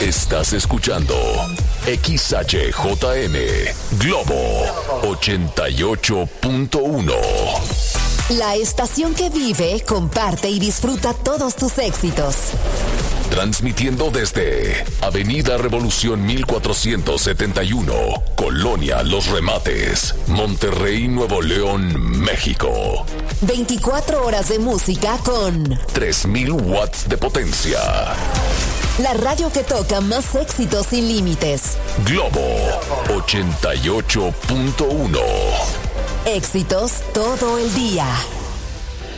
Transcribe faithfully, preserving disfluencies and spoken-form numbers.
Estás escuchando X H J M Globo ochenta y ocho punto uno. La estación que vive, comparte y disfruta todos tus éxitos. Transmitiendo desde Avenida Revolución mil cuatrocientos setenta y uno, Colonia Los Remates, Monterrey, Nuevo León, México. veinticuatro horas de música con tres mil watts de potencia. La radio que toca más éxitos sin límites. Globo ochenta y ocho punto uno. Éxitos todo el día.